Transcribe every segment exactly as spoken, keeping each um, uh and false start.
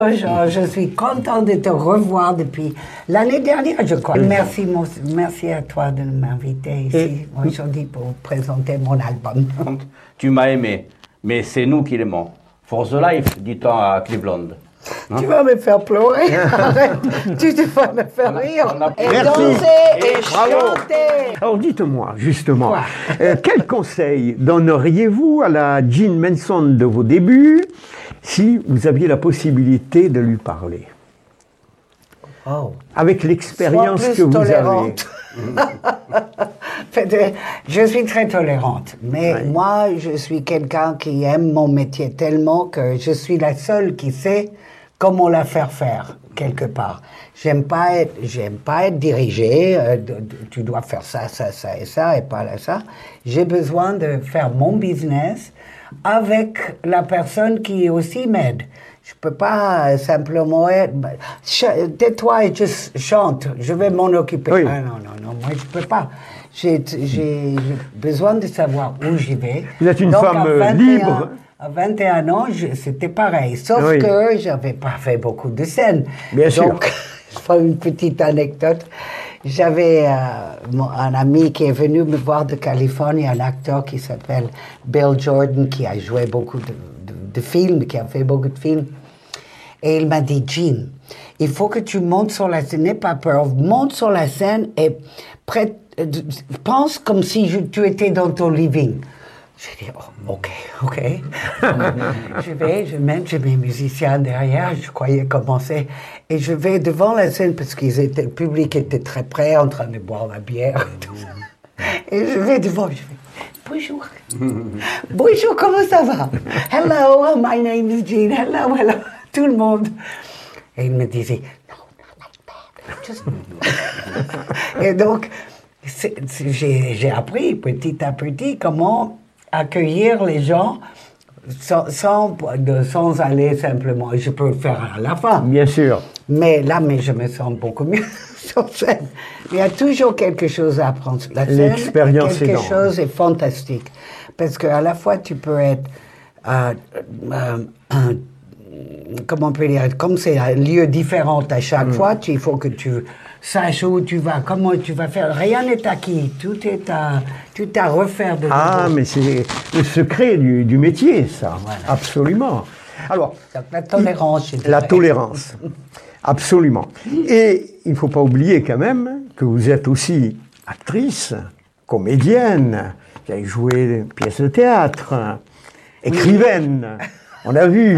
Je, je suis contente de te revoir depuis l'année dernière, je crois. Merci, mon, merci à toi de m'inviter ici aujourd'hui pour présenter mon album. Tu m'as aimé, mais c'est nous qui l'aimons. For the life, dit-on à Cleveland. Hein? Tu vas me faire pleurer. Arrête. Tu te vas me faire rire. A... Et Merci. danser et, et chanter. Alors dites-moi, justement, euh, quel conseil donneriez-vous à la Jean Manson de vos débuts si vous aviez la possibilité de lui parler? Oh. Avec l'expérience que vous tolérante. avez. Je suis très tolérante, mais ouais. moi, je suis quelqu'un qui aime mon métier tellement que je suis la seule qui sait comment la faire faire, quelque part. J'aime pas être, j'aime pas être dirigée, euh, de, de, tu dois faire ça, ça, ça et ça, et pas là, ça. J'ai besoin de faire mon business avec la personne qui aussi m'aide. Je peux pas simplement être, tais-toi et juste chante, je vais m'en occuper. Oui. Ah, non, non, non, moi je peux pas. J'ai, j'ai besoin de savoir où j'y vais. Vous êtes une Donc, femme à vingt et un, libre. À vingt et un ans, je, c'était pareil, sauf oui. que j'avais pas fait beaucoup de scènes. Bien sûr. Donc, je fais une petite anecdote. J'avais euh, un ami qui est venu me voir de Californie, un acteur qui s'appelle Bill Jordan, qui a joué beaucoup de, de, de films, qui a fait beaucoup de films. Et il m'a dit, Jean, il faut que tu montes sur la scène, n'aie pas peur, monte sur la scène et prête, euh, pense comme si je, tu étais dans ton living. J'ai dit, oh, ok, ok. Je vais, je mène, j'ai mes musiciens derrière, je croyais commencer. Et je vais devant la scène parce qu'ils étaient, le public était très près, en train de boire la bière et tout ça. Et je vais devant, je fais, bonjour. Bonjour, comment ça va? Hello, my name is Jean. Hello, hello. Tout le monde. Et il me disait, no, not like that. Just... Et donc, c'est, c'est, j'ai, j'ai appris petit à petit comment accueillir les gens sans, sans, de, sans aller simplement. Je peux le faire à la fin. Bien sûr. Mais là, mais je me sens beaucoup mieux sur scène. Il y a toujours quelque chose à apprendre. La scène, l'expérience quelque est chose est fantastique. Parce qu'à la fois, tu peux être... Euh, euh, un, comment on peut dire, comme c'est un lieu différent à chaque mmh. fois, tu, il faut que tu saches où tu vas, comment tu vas faire. Rien n'est acquis, tout est à, tout à refaire de nouveau. Ah, mais c'est le secret du, du métier, ça, voilà. Absolument. Alors, donc, la tolérance. Il, la tolérance, absolument. Et il ne faut pas oublier quand même que vous êtes aussi actrice, comédienne, qui a joué pièces de théâtre, écrivaine. Oui. On a vu.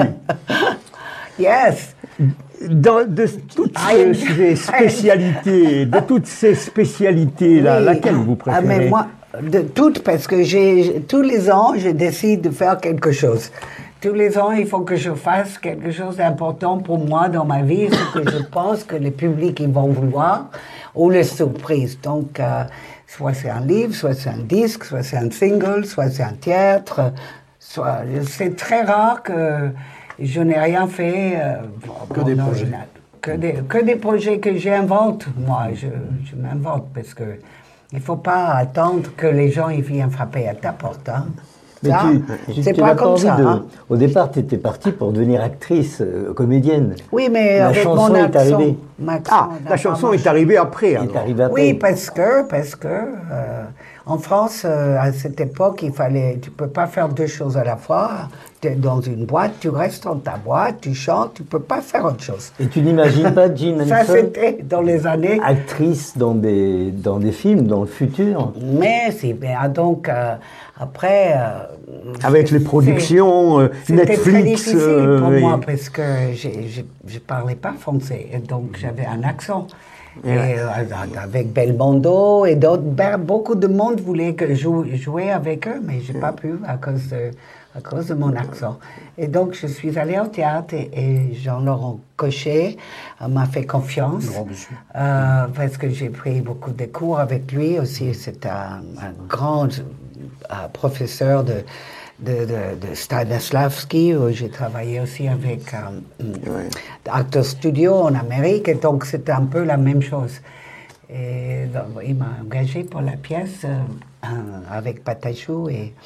Yes. Dans, de toutes ces, ces spécialités, de toutes ces spécialités-là, oui. laquelle vous préférez? Ah, mais moi, de toutes, parce que j'ai, tous les ans, je décide de faire quelque chose. Tous les ans, il faut que je fasse quelque chose d'important pour moi dans ma vie, ce que je pense que le public, ils vont vouloir, ou les surprises. Donc, euh, soit c'est un livre, soit c'est un disque, soit c'est un single, soit c'est un théâtre. Soit, c'est très rare que je n'ai rien fait euh, que des projets. Que des, que des projets que j'invente. Moi, je, je m'invente parce que il faut pas attendre que les gens ils viennent frapper à ta porte. Hein. Mais ça, tu, c'est tu pas n'as comme pas ça. De, hein. Au départ, tu étais partie pour devenir actrice, euh, comédienne. Oui, mais la avec chanson mon est accent, arrivée. Ah, la chanson est arrivée après. Est arrivée après. Oui, parce que parce que euh, en France, euh, à cette époque, il fallait, tu peux pas faire deux choses à la fois. Tu es dans une boîte, tu restes dans ta boîte, tu chantes, tu peux pas faire autre chose. Et tu n'imagines pas Jean Manson? Ça, c'était dans les années. Actrice dans des, dans des films, dans le futur. Mais c'est bien. Donc, euh, après. Euh, Avec les productions, euh, Netflix. C'était très difficile euh, pour oui. moi parce que je ne parlais pas français. Et donc, j'avais un accent. Et, euh, avec Belmondo et d'autres, ben, beaucoup de monde voulait que je joue, jouer avec eux, mais j'ai pas pu à cause de, à cause de mon accent. Et donc, je suis allée au théâtre et, et Jean-Laurent Cochet euh, m'a fait confiance. Euh, parce que j'ai pris beaucoup de cours avec lui aussi. C'est un, un grand euh, professeur de de, de, de Stanislavski, où j'ai travaillé aussi avec euh, ouais. Actors Studio en Amérique, et donc c'était un peu la même chose. Et donc, il m'a engagé pour la pièce euh, avec Patachou, et,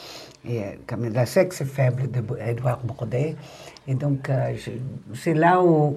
et, euh, comme la sexe faible de Édouard Bourdet. Et donc, euh, je- c'est là où